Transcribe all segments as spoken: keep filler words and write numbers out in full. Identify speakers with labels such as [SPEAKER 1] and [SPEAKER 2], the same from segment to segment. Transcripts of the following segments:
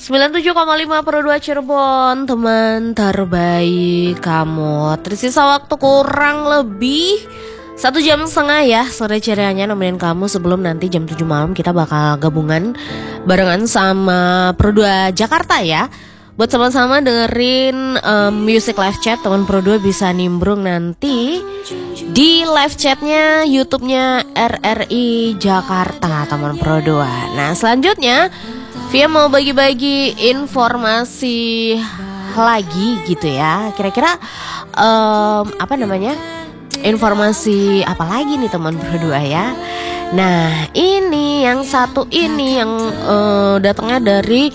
[SPEAKER 1] sembilan puluh tujuh koma lima Pro dua Cirebon, teman terbaik kamu. Tersisa waktu kurang lebih satu jam setengah ya sore cerianya nemenin kamu sebelum nanti jam tujuh malam kita bakal gabungan barengan sama Pro dua Jakarta ya. Buat sama-sama dengerin um, music live chat, teman Pro dua bisa nimbrung nanti di live chatnya YouTube-nya R R I Jakarta, teman Pro dua. Nah selanjutnya Via mau bagi-bagi informasi lagi gitu ya. Kira-kira um, apa namanya? Informasi apa lagi nih teman Pro dua ya? Nah ini yang satu ini yang uh, datangnya dari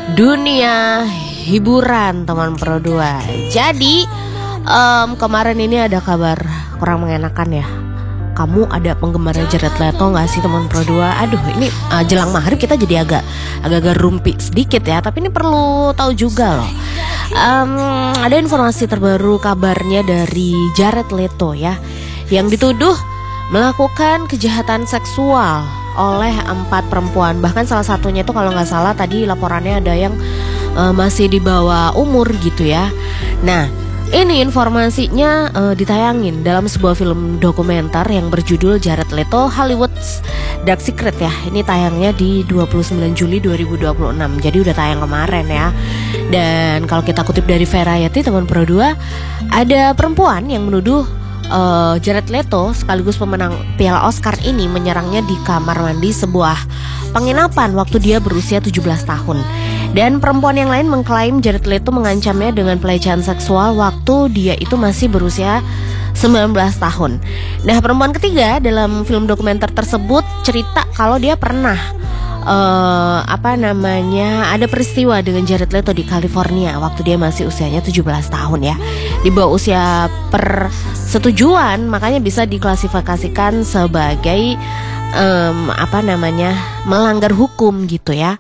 [SPEAKER 1] dunia hiburan teman Pro dua. Jadi um, kemarin ini ada kabar kurang mengenakan ya. Kamu ada penggemar Jared Leto gak sih teman Pro dua? Aduh ini uh, jelang maghrib kita jadi agak agak-agak rumpi sedikit ya. Tapi ini perlu tahu juga loh. um, Ada informasi terbaru kabarnya dari Jared Leto ya, yang dituduh melakukan kejahatan seksual oleh empat perempuan. Bahkan salah satunya itu kalau gak salah tadi laporannya ada yang uh, masih di bawah umur gitu ya. Nah ini informasinya uh, ditayangin dalam sebuah film dokumenter yang berjudul Jared Leto Hollywood's Dark Secret ya. Ini tayangnya di dua puluh sembilan Juli dua ribu dua puluh enam. Jadi udah tayang kemarin ya. Dan kalau kita kutip dari Variety teman Pro dua, ada perempuan yang menuduh uh, Jared Leto sekaligus pemenang Piala Oscar ini menyerangnya di kamar mandi sebuah penginapan waktu dia berusia tujuh belas tahun. Dan perempuan yang lain mengklaim Jared Leto mengancamnya dengan pelecehan seksual waktu dia itu masih berusia sembilan belas tahun. Nah perempuan ketiga dalam film dokumenter tersebut cerita kalau dia pernah uh, apa namanya ada peristiwa dengan Jared Leto di California waktu dia masih usianya tujuh belas tahun ya. Di bawah usia persetujuan, makanya bisa diklasifikasikan sebagai um, apa namanya melanggar hukum gitu ya.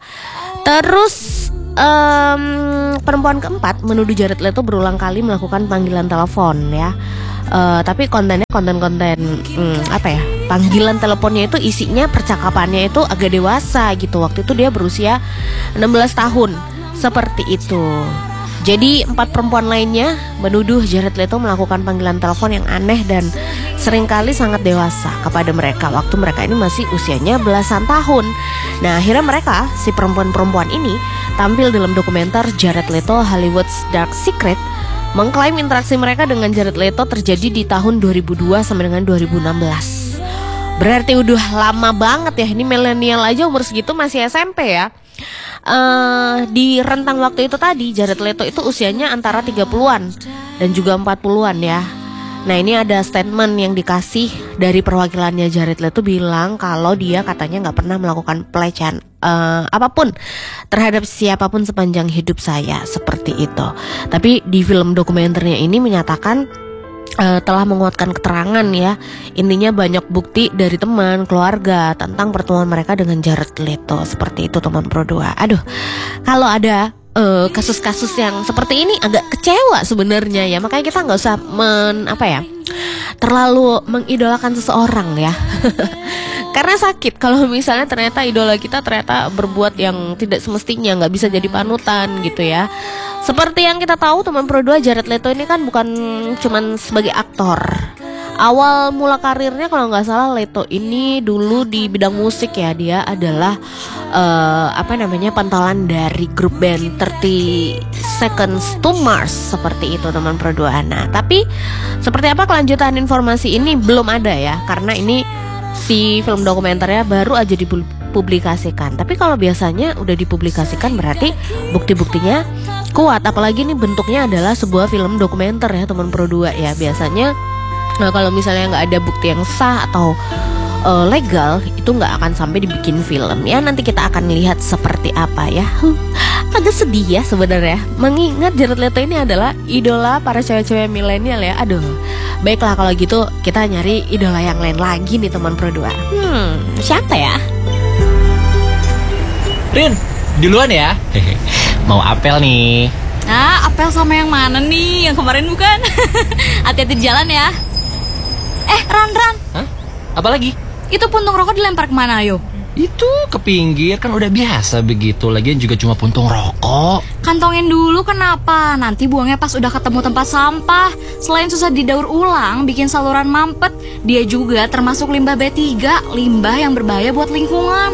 [SPEAKER 1] Terus um, perempuan keempat menuduh Jared Leto berulang kali melakukan panggilan telepon ya. Uh, tapi kontennya konten-konten hmm, apa ya? Panggilan teleponnya itu isinya percakapannya itu agak dewasa gitu. Waktu itu dia berusia enam belas tahun. Seperti itu. Jadi empat perempuan lainnya menuduh Jared Leto melakukan panggilan telepon yang aneh dan seringkali sangat dewasa kepada mereka waktu mereka ini masih usianya belasan tahun. Nah akhirnya mereka, si perempuan-perempuan ini tampil dalam dokumenter Jared Leto Hollywood's Dark Secret, mengklaim interaksi mereka dengan Jared Leto terjadi di tahun dua ribu dua sampai dengan dua ribu enam belas. Berarti udah lama banget ya, ini milenial aja umur segitu masih S M P ya. Uh, di rentang waktu itu tadi Jared Leto itu usianya antara tiga puluhan dan juga empat puluhan ya. Nah ini ada statement yang dikasih dari perwakilannya Jared Leto bilang kalau dia katanya gak pernah melakukan pelecehan uh, apapun terhadap siapapun sepanjang hidup saya, seperti itu. Tapi di film dokumenternya ini menyatakan Uh, telah menguatkan keterangan ya. Intinya banyak bukti dari teman, keluarga tentang pertemuan mereka dengan Jared Leto. Seperti itu teman Pro dua. Aduh, kalau ada uh, kasus-kasus yang seperti ini agak kecewa sebenarnya ya. Makanya kita nggak usah men, apa ya, terlalu mengidolakan seseorang ya. Karena sakit kalau misalnya ternyata idola kita ternyata berbuat yang tidak semestinya, nggak bisa jadi panutan gitu ya. Seperti yang kita tahu teman Pro dua, Jared Leto ini kan bukan cuman sebagai aktor. Awal mula karirnya kalau nggak salah Leto ini dulu di bidang musik ya. Dia adalah uh, apa namanya pentolan dari grup band thirty Seconds to Mars, seperti itu teman Pro dua. Nah tapi seperti apa kelanjutan informasi ini belum ada ya, karena ini si film dokumenternya baru aja dipublikasikan. Tapi kalau biasanya udah dipublikasikan berarti bukti-buktinya kuat. Apalagi ini bentuknya adalah sebuah film dokumenter ya teman Pro dua ya. Biasanya nah, kalau misalnya nggak ada bukti yang sah atau uh, legal, itu nggak akan sampai dibikin film ya. Nanti kita akan lihat seperti apa ya. huh, Agak sedih ya sebenarnya, mengingat Jared Leto ini adalah idola para cewek-cewek milenial ya. Aduh, baiklah kalau gitu kita nyari idola yang lain lagi nih teman Pro dua. Hmm, siapa ya?
[SPEAKER 2] Rin, duluan ya. Mau apel nih.
[SPEAKER 3] Nah, apel sama yang mana nih? Yang kemarin bukan? Hati-hati di jalan ya. Eh, Ran, Ran.
[SPEAKER 2] Hah? Apa lagi?
[SPEAKER 3] Itu puntung rokok dilempar kemana, ayo?
[SPEAKER 2] Itu ke pinggir, kan udah biasa begitu. Lagian juga cuma puntung rokok.
[SPEAKER 3] Kantongin dulu kenapa? Nanti buangnya pas udah ketemu tempat sampah. Selain susah didaur ulang, bikin saluran mampet, dia juga termasuk limbah B tiga, limbah yang berbahaya buat lingkungan.